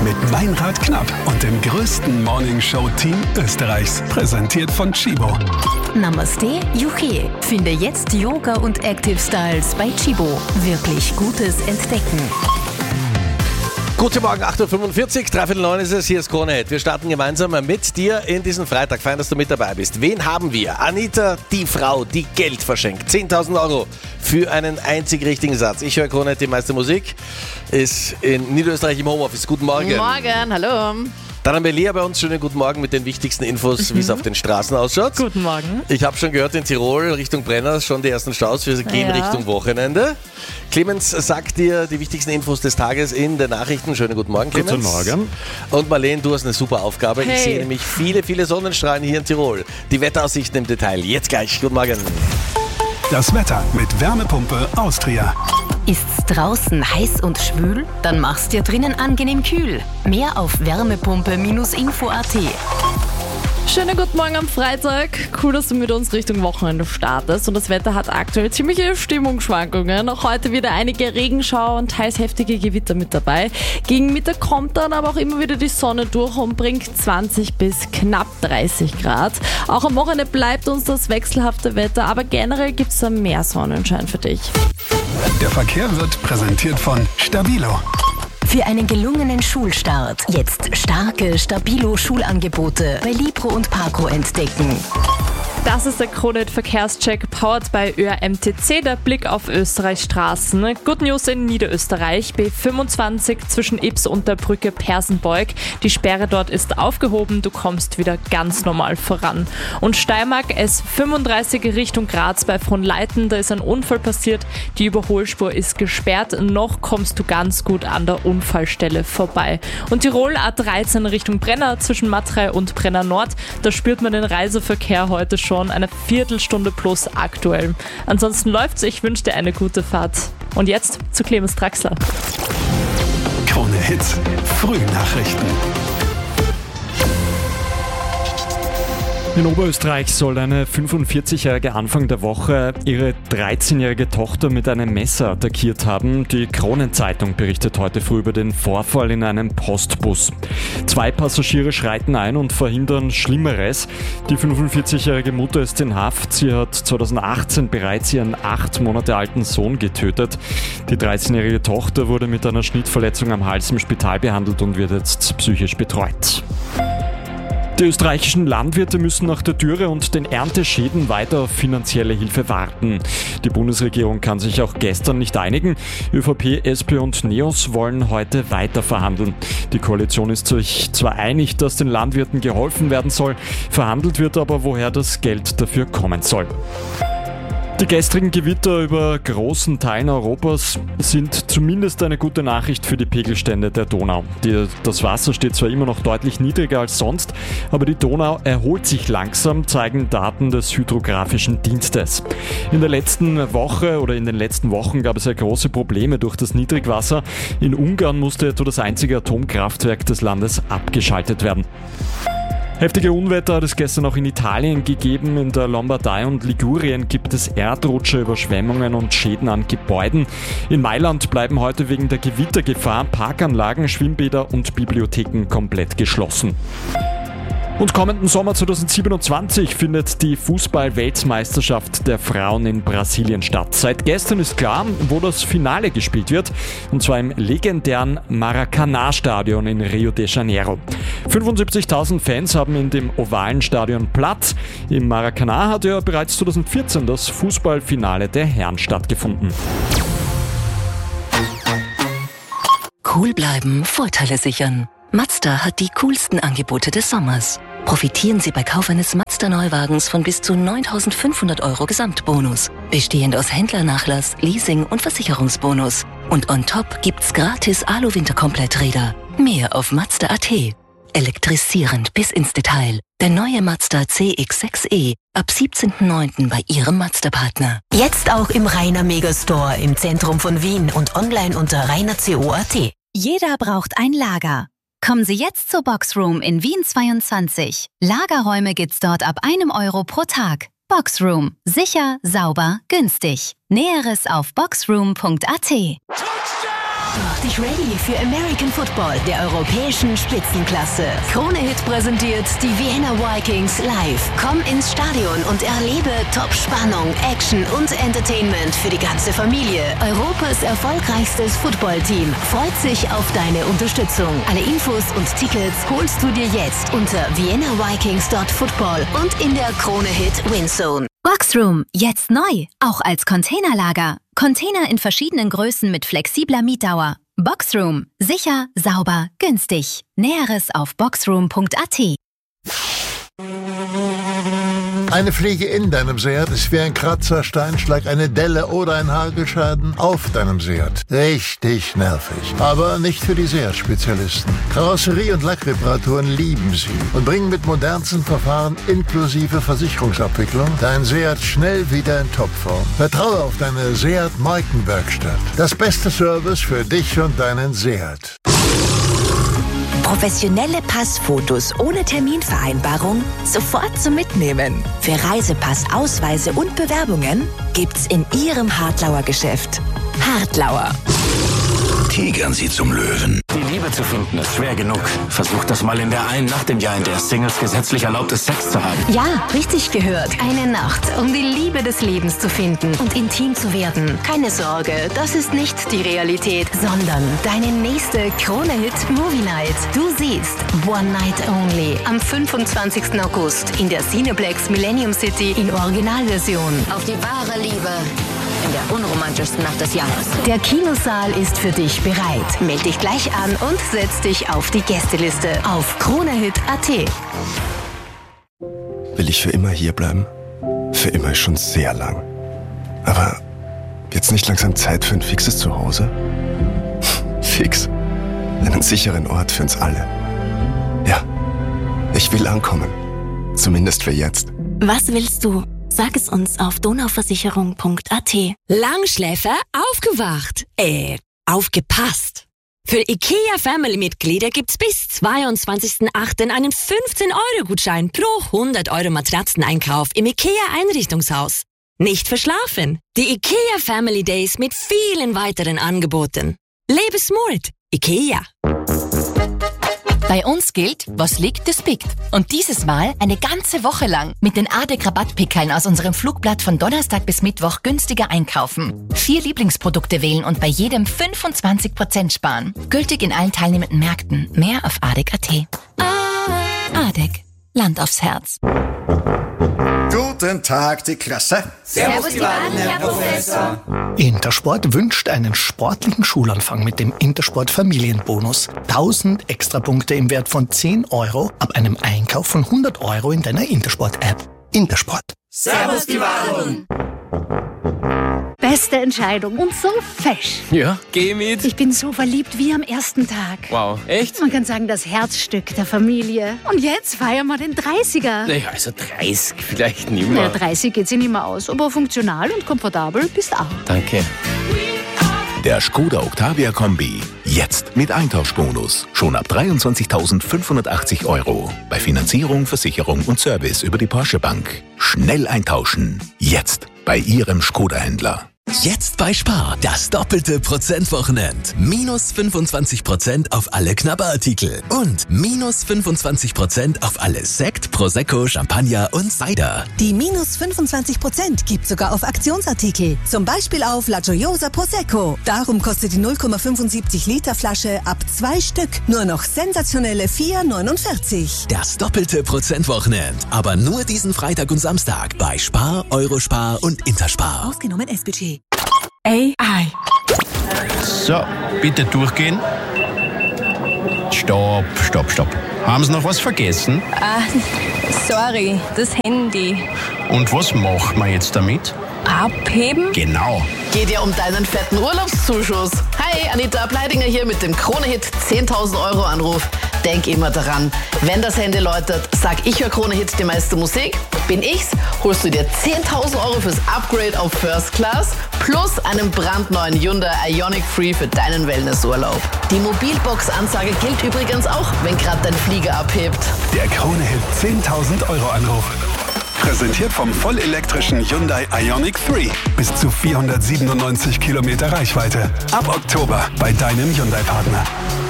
mit Meinrad Knapp und dem größten Morningshow-Team Österreichs. Präsentiert von Chibo. Namaste, Juche. Finde jetzt Yoga und Active Styles bei Chibo. Wirklich Gutes entdecken. Guten Morgen, 8.45 Uhr, 8:45 ist es, hier ist Krone Hit. Wir starten gemeinsam mit dir in diesen Freitag. Fein, dass du mit dabei bist. Wen haben wir? Anita, die Frau, die Geld verschenkt. 10.000 Euro für einen einzig richtigen Satz. Ich höre Krone Hit, die meiste Musik, ist in Niederösterreich im Homeoffice. Guten Morgen. Guten Morgen, hallo. Dann haben wir Lea bei uns. Schönen guten Morgen mit den wichtigsten Infos, wie es auf den Straßen ausschaut. Guten Morgen. Ich habe schon gehört, in Tirol Richtung Brenner schon die ersten Staus. Wir gehen Richtung Wochenende. Clemens sagt dir die wichtigsten Infos des Tages in den Nachrichten. Schönen guten Morgen, Clemens. Guten Morgen. Und Marlene, du hast eine super Aufgabe. Hey. Ich sehe nämlich viele Sonnenstrahlen hier in Tirol. Die Wetteraussichten im Detail. Jetzt gleich. Guten Morgen. Das Wetter mit Wärmepumpe Austria. Ist's draußen heiß und schwül? Dann mach's dir drinnen angenehm kühl. Mehr auf wärmepumpe-info.at. Schönen guten Morgen am Freitag. Cool, dass du mit uns Richtung Wochenende startest. Und das Wetter hat aktuell ziemliche Stimmungsschwankungen. Auch heute wieder einige Regenschauer und teils heftige Gewitter mit dabei. Gegen Mittag kommt dann aber auch immer wieder die Sonne durch und bringt 20 bis knapp 30 Grad. Auch am Wochenende bleibt uns das wechselhafte Wetter, aber generell gibt's da mehr Sonnenschein für dich. Der Verkehr wird präsentiert von Stabilo. Für einen gelungenen Schulstart jetzt starke Stabilo-Schulangebote bei Libro und Parco entdecken. Das ist der Krone Hit Verkehrscheck, powered by ÖRMTC, der Blick auf Österreichs Straßen. Good News in Niederösterreich, B25 zwischen Ips und der Brücke Persenbeug. Die Sperre dort ist aufgehoben, du kommst wieder ganz normal voran. Und Steiermark S35 Richtung Graz bei Fronleiten, da ist ein Unfall passiert, die Überholspur ist gesperrt, noch kommst du ganz gut an der Unfallstelle vorbei. Und Tirol A13 Richtung Brenner zwischen Matrei und Brenner Nord, da spürt man den Reiseverkehr heute schon eine Viertelstunde plus aktuell. Ansonsten läuft's, ich wünsche dir eine gute Fahrt. Und jetzt zu Clemens Draxler. Krone Hit. Frühnachrichten. In Oberösterreich soll eine 45-Jährige Anfang der Woche ihre 13-jährige Tochter mit einem Messer attackiert haben. Die Kronenzeitung berichtet heute früh über den Vorfall in einem Postbus. 2 Passagiere schreiten ein und verhindern Schlimmeres. Die 45-jährige Mutter ist in Haft. Sie hat 2018 bereits ihren 8 Monate alten Sohn getötet. Die 13-jährige Tochter wurde mit einer Schnittverletzung am Hals im Spital behandelt und wird jetzt psychisch betreut. Die österreichischen Landwirte müssen nach der Dürre und den Ernteschäden weiter auf finanzielle Hilfe warten. Die Bundesregierung kann sich auch gestern nicht einigen. ÖVP, SP und NEOS wollen heute weiter verhandeln. Die Koalition ist sich zwar einig, dass den Landwirten geholfen werden soll, verhandelt wird aber, woher das Geld dafür kommen soll. Die gestrigen Gewitter über großen Teilen Europas sind zumindest eine gute Nachricht für die Pegelstände der Donau. Das Wasser steht zwar immer noch deutlich niedriger als sonst, aber die Donau erholt sich langsam, zeigen Daten des Hydrographischen Dienstes. In den letzten Wochen gab es ja große Probleme durch das Niedrigwasser. In Ungarn musste etwa das einzige Atomkraftwerk des Landes abgeschaltet werden. Heftige Unwetter hat es gestern auch in Italien gegeben. In der Lombardei und Ligurien gibt es Erdrutsche, Überschwemmungen und Schäden an Gebäuden. In Mailand bleiben heute wegen der Gewittergefahr Parkanlagen, Schwimmbäder und Bibliotheken komplett geschlossen. Und kommenden Sommer 2027 findet die Fußball-Weltmeisterschaft der Frauen in Brasilien statt. Seit gestern ist klar, wo das Finale gespielt wird, und zwar im legendären Maracanã-Stadion in Rio de Janeiro. 75.000 Fans haben in dem ovalen Stadion Platz. Im Maracanã hat ja bereits 2014 das Fußballfinale der Herren stattgefunden. Cool bleiben, Vorteile sichern. Mazda hat die coolsten Angebote des Sommers. Profitieren Sie bei Kauf eines Mazda-Neuwagens von bis zu 9.500 € Gesamtbonus. Bestehend aus Händlernachlass, Leasing und Versicherungsbonus. Und on top gibt's gratis Alu-Winterkompletträder. Mehr auf Mazda.at. Elektrisierend bis ins Detail. Der neue Mazda CX-6e ab 17.09. bei Ihrem Mazda-Partner. Jetzt auch im Rainer Megastore im Zentrum von Wien und online unter rainerco.at. Jeder braucht ein Lager. Kommen Sie jetzt zur Boxroom in Wien 22. Lagerräume gibt's dort ab 1 € pro Tag. Boxroom. Sicher, sauber, günstig. Näheres auf boxroom.at. Mach dich ready für American Football der europäischen Spitzenklasse. Krone Hit präsentiert die Vienna Vikings live. Komm ins Stadion und erlebe Top-Spannung, Action und Entertainment für die ganze Familie. Europas erfolgreichstes Footballteam freut sich auf deine Unterstützung. Alle Infos und Tickets holst du dir jetzt unter viennavikings.football und in der Krone Hit Windzone. Boxroom, jetzt neu, auch als Containerlager. Container in verschiedenen Größen mit flexibler Mietdauer. Boxroom, sicher, sauber, günstig. Näheres auf boxroom.at. Eine Fliege in deinem Seat ist wie ein Kratzer, Steinschlag, eine Delle oder ein Hagelschaden auf deinem Seat. Richtig nervig. Aber nicht für die Seat-Spezialisten. Karosserie- und Lackreparaturen lieben sie und bringen mit modernsten Verfahren inklusive Versicherungsabwicklung dein Seat schnell wieder in Topform. Vertraue auf deine Seat-Markenwerkstatt. Das beste Service für dich und deinen Seat. Professionelle Passfotos ohne Terminvereinbarung sofort zum Mitnehmen. Für Reisepass, Ausweise und Bewerbungen gibt's in Ihrem Hartlauer Geschäft. Hartlauer. Tigern Sie zum Löwen. Die Liebe zu finden ist schwer genug. Versucht das mal in der einen Nacht im Jahr, in der Singles gesetzlich erlaubt ist, Sex zu haben. Ja, richtig gehört. Eine Nacht, um die Liebe des Lebens zu finden und intim zu werden. Keine Sorge, das ist nicht die Realität, sondern deine nächste Krone Hit Movie Night. Du siehst One Night Only am 25. August in der Cineplex Millennium City in Originalversion. Auf die wahre Liebe in der unromantischsten Nacht des Jahres. Der Kinosaal ist für dich bereit. Meld dich gleich an und setz dich auf die Gästeliste auf kronehit.at. Will ich für immer hier bleiben? Für immer ist schon sehr lang. Aber jetzt nicht langsam Zeit für ein fixes Zuhause? Fix. Einen sicheren Ort für uns alle. Ja, ich will ankommen. Zumindest für jetzt. Was willst du? Sag es uns auf donauversicherung.at. Langschläfer aufgewacht. Aufgepasst. Für IKEA-Family-Mitglieder gibt's bis 22.08. einen 15-Euro-Gutschein pro 100 Euro Matratzeneinkauf im IKEA-Einrichtungshaus. Nicht verschlafen. Die IKEA Family Days mit vielen weiteren Angeboten. Lebe smart. IKEA. Bei uns gilt, was liegt, das pickt. Und dieses Mal eine ganze Woche lang mit den ADEC-Rabattpickeln aus unserem Flugblatt von Donnerstag bis Mittwoch günstiger einkaufen. 4 Lieblingsprodukte wählen und bei jedem 25% sparen. Gültig in allen teilnehmenden Märkten. Mehr auf ADEC.at. ADEC. Land aufs Herz. Guten Tag, die Klasse. Servus, die Wahlen, Herr Professor. Intersport wünscht einen sportlichen Schulanfang mit dem Intersport Familienbonus. 1000 Extrapunkte im Wert von 10 Euro ab einem Einkauf von 100 Euro in deiner Intersport-App. Intersport. Servus, die Wahlen. Beste Entscheidung und so fesch. Ja, geh mit. Ich bin so verliebt wie am ersten Tag. Wow, echt? Man kann sagen, das Herzstück der Familie. Und jetzt feiern wir den 30er. Naja, also 30 vielleicht nicht mehr. Ja, 30 geht sich nicht mehr aus, aber funktional und komfortabel bist auch. Danke. Der Skoda Octavia Kombi. Jetzt mit Eintauschbonus. Schon ab 23.580 Euro. Bei Finanzierung, Versicherung und Service über die Porsche Bank. Schnell eintauschen. Jetzt bei Ihrem Skoda-Händler. Jetzt bei Spar, das doppelte Prozentwochenend. Minus 25% auf alle Knabberartikel und minus 25% auf alle Sekt, Prosecco, Champagner und Cider. Die minus 25% gibt sogar auf Aktionsartikel. Zum Beispiel auf La Gioiosa Prosecco. Darum kostet die 0,75 Liter Flasche ab 2 Stück nur noch sensationelle 4,49. Das doppelte Prozentwochenend. Aber nur diesen Freitag und Samstag bei Spar, Eurospar und Interspar. Ausgenommen S-Budget. AI. So, bitte durchgehen. Stopp. Haben Sie noch was vergessen? Sorry, das Handy. Und was machen wir jetzt damit? Abheben? Genau. Geht ja um deinen fetten Urlaubszuschuss. Hi, Anita Bleidinger hier mit dem Krone-Hit 10.000 Euro Anruf. Denk immer daran, wenn das Handy läutet, sag ich höre Krone-Hit die meiste Musik. Bin ich's, holst du dir 10.000 Euro fürs Upgrade auf First Class plus einen brandneuen Hyundai Ioniq Free für deinen Wellnessurlaub. Die Mobilbox-Ansage gilt übrigens auch, wenn gerade dein Flieger abhebt. Der Krone-Hit 10.000 Euro Anruf. Präsentiert vom vollelektrischen Hyundai Ioniq 3. Bis zu 497 Kilometer Reichweite. Ab Oktober bei deinem Hyundai-Partner.